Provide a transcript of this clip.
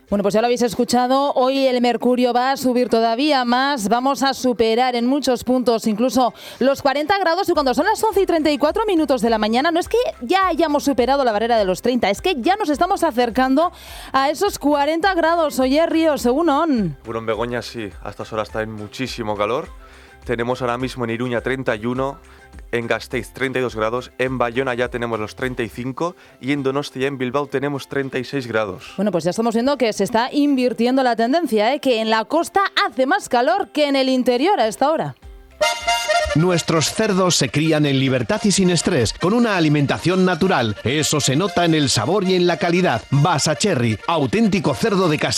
Bueno, pues ya lo habéis escuchado, hoy el mercurio va a subir todavía más, vamos a superar en muchos puntos incluso los 40 grados y cuando son las 11:34 de la mañana no es que ya hayamos superado la barrera de los 30, es que ya nos estamos acercando a esos 40 grados. Oye, Ríos, según On. Bueno, en Begoña sí, a estas horas está en muchísimo calor. Tenemos ahora mismo en Iruña 31, en Gasteiz 32 grados, en Bayona ya tenemos los 35 y en Donostia y en Bilbao tenemos 36 grados. Bueno, pues ya estamos viendo que se está invirtiendo la tendencia, que en la costa hace más calor que en el interior a esta hora. Nuestros cerdos se crían en libertad y sin estrés, con una alimentación natural. Eso se nota en el sabor y en la calidad. Basacherry, auténtico cerdo de casa.